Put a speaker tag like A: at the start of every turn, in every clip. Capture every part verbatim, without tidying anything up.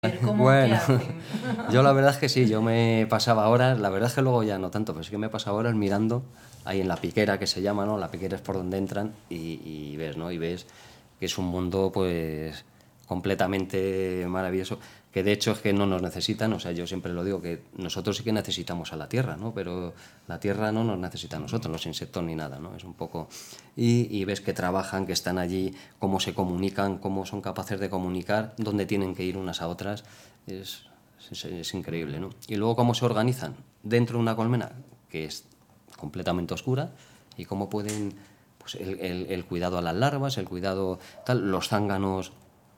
A: ¿Cómo
B: Bueno,
A: qué hacen?
B: yo la verdad es que sí, yo me pasaba horas, la verdad es que luego ya no tanto, pero sí que me pasaba horas mirando ahí en la piquera que se llama, ¿no? La piquera es por donde entran y, y ves, ¿no? Y ves que es un mundo pues completamente maravilloso, que de hecho es que no nos necesitan, o sea, yo siempre lo digo, que nosotros sí que necesitamos a la Tierra, ¿no? Pero la Tierra no nos necesita a nosotros, los insectos ni nada, ¿no? Es un poco... Y, y ves que trabajan, que están allí, cómo se comunican, cómo son capaces de comunicar, dónde tienen que ir unas a otras, es, es, es increíble, ¿no? Y luego cómo se organizan dentro de una colmena, que es completamente oscura, y cómo pueden... Pues el, el, el cuidado a las larvas, el cuidado tal, los zánganos.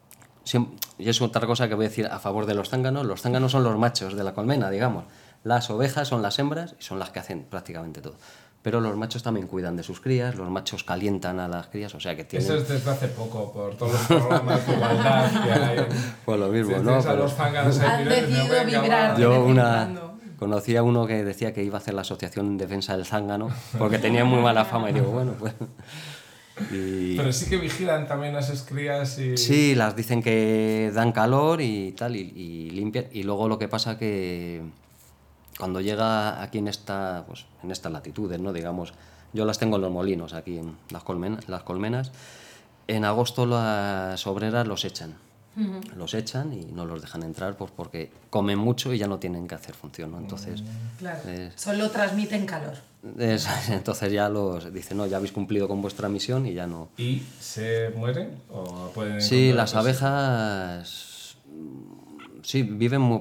B: Y es otra cosa que voy a decir a favor de los zánganos. Los zánganos son los machos de la colmena, digamos. Las ovejas son las hembras y son las que hacen prácticamente todo. Pero los machos también cuidan de sus crías, los machos calientan a las crías, o sea que tienen...
C: Eso es desde hace poco, por todos los programas de igualdad que hay.
B: Pues lo mismo,
C: Si
B: ¿no?
C: tienes a
B: Pero...
C: los zánganos ahí,
A: Han
C: mira,
A: decidido
C: no, venga,
A: vibrar
C: va.
A: de
B: Yo
A: vez en
B: una...
A: cuando.
B: Conocí a uno que decía que iba a hacer la asociación en defensa del zángano porque tenía muy mala fama y digo, bueno, pues... Y...
C: Pero sí que vigilan también a esas crías y...
B: Sí, las dicen que dan calor y tal, y, y limpian. Y luego lo que pasa que cuando llega aquí en esta, pues, en estas latitudes, ¿no? Digamos, yo las tengo en los molinos, aquí en las, colmen las colmenas, en agosto las obreras los echan. Uh-huh. Los echan y no los dejan entrar pues porque comen mucho y ya no tienen que hacer función, ¿no? Entonces...
A: Claro,
B: es,
A: solo transmiten calor.
B: es, entonces ya los dicen, no, ya habéis cumplido con vuestra misión y ya no...
C: ¿Y se mueren o pueden...?
B: Sí, las abejas... Sí, viven muy,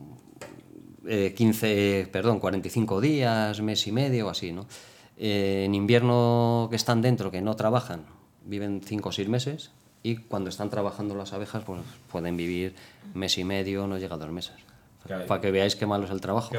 B: eh, quince, perdón, cuarenta y cinco días, mes y medio o así, ¿no? Eh, en invierno que están dentro, que no trabajan, viven cinco o seis meses y cuando están trabajando las abejas pues pueden vivir mes y medio, no llega a dos meses. Claro. Para que veáis qué malo es el trabajo.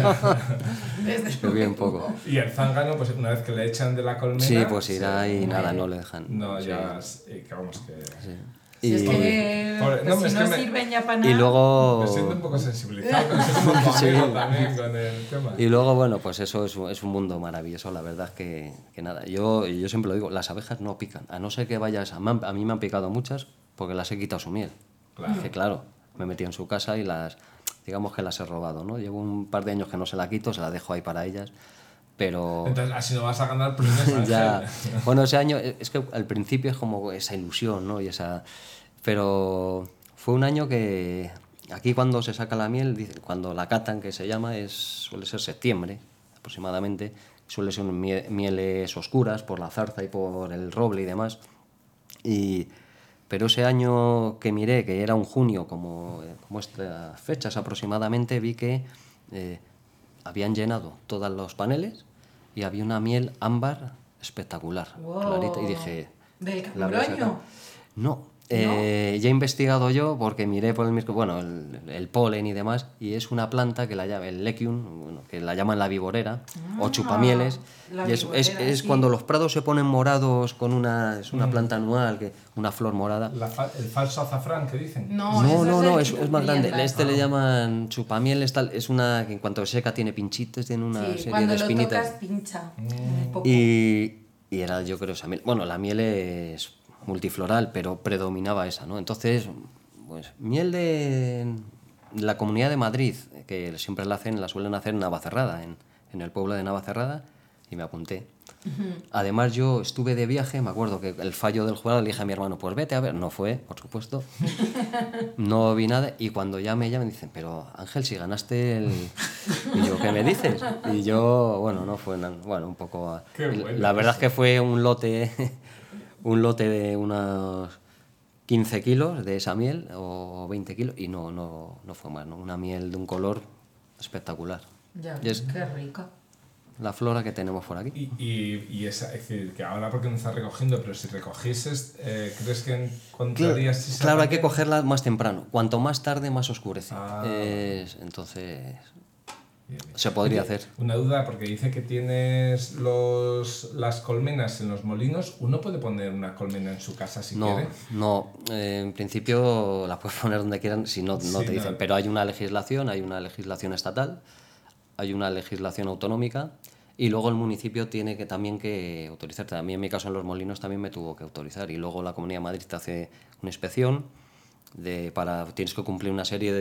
B: Es que bien poco.
C: Y el zángano, pues una vez que le echan de la colmena...
B: Sí, pues irá y nada, no le dejan.
C: No,
B: sí.
C: ya, eh, que vamos que...
B: Sí.
A: Si y, es que,
C: por, no,
A: pues
C: es
A: si
C: que
A: no
C: me,
A: sirven ya para nada.
B: Y luego...
C: Me siento un poco sensibilizado con ese mundo
B: sí.
C: también con el tema.
B: Y luego, bueno, pues eso es, es un mundo maravilloso, la verdad es que, que nada. Yo, yo siempre lo digo, las abejas no pican, a no ser que vayas... A, a mí me han picado muchas porque las he quitado su miel.
C: Claro.
B: Que claro, me he metido en su casa y las... Digamos que las he robado, ¿no? Llevo un par de años que no se la quito, se la dejo ahí para ellas, pero...
C: Entonces, así no vas a ganar premios.
B: Ya. Bueno, ese año, es que al principio es como esa ilusión, ¿no? Y esa... Pero fue un año que aquí cuando se saca la miel, cuando la catan, que se llama, es suele ser septiembre aproximadamente, suele ser mieles oscuras por la zarza y por el roble y demás. Y... Pero ese año que miré, que era un junio, como, como estas fechas aproximadamente, vi que eh, habían llenado todos los paneles y había una miel ámbar espectacular,
A: wow.
B: clarita, y dije...
A: ¿Del Camuroño?
B: No, eh, ¿No? Ya he investigado yo porque miré por el micro, bueno, el, el polen y demás, y es una planta que la llaman el lequium, bueno, que la llaman la viborera, ah, o chupamieles, y es, viborera, es, es sí. Cuando los prados se ponen morados con una, es una mm. planta anual, que, una flor morada.
C: La fa el falso azafrán que dicen.
A: No,
B: no, no,
A: es,
B: no es, es más grande. Este ah. le llaman chupamieles, tal, es una que en cuanto se seca tiene pinchitos, tiene una
A: sí,
B: serie
A: cuando
B: de espinitas.
A: Lo tocas, pincha.
B: Mm. Un y, y era, yo creo, esa miel. Bueno, la miel es multifloral, pero predominaba esa, ¿no? Entonces, pues miel de la Comunidad de Madrid, que siempre la hacen, la suelen hacer en Navacerrada, en, en el pueblo de Navacerrada, y me apunté. Uh-huh. Además, yo estuve de viaje, me acuerdo que el fallo del jurado le dije a mi hermano, pues vete a ver, no fue, por supuesto, no vi nada, y cuando ya me llaman dicen, pero Ángel, si ganaste el... Y yo, ¿qué me dices? Y yo, bueno, no fue, bueno, un poco...
C: Bueno,
B: la verdad es que fue un lote... un lote de unos quince kilos de esa miel o veinte kilos y no, no, no fue más, ¿no? Una miel de un color espectacular.
A: Ya,
B: y es
A: qué rica.
B: La flora que tenemos por aquí.
C: Y, y, y esa, es decir, que ahora porque no está recogiendo, pero si recogieses, eh, ¿crees que encontrarías
B: Claro,
C: esa
B: claro hay que cogerla más temprano. Cuanto más tarde, más oscurece.
C: Ah.
B: Es, entonces... Bien, bien. Se podría hacer.
C: Una duda, porque dice que tienes los, las colmenas en los molinos. ¿Uno puede poner una colmena en su casa si
B: no,
C: quiere?
B: No, eh, en principio la puedes poner donde quieran si no, no
C: sí,
B: te dicen.
C: No.
B: Pero hay una legislación, hay una legislación estatal, hay una legislación autonómica y luego el municipio tiene que también que autorizarte. A mí en mi caso en los molinos también me tuvo que autorizar y luego la Comunidad de Madrid te hace una inspección de para tienes que cumplir una serie de